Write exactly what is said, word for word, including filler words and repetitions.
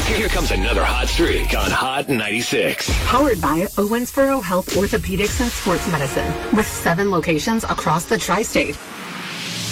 Here comes another hot streak on Hot ninety-six. Powered by Owensboro Health Orthopedics and Sports Medicine. With seven locations across the tri-state.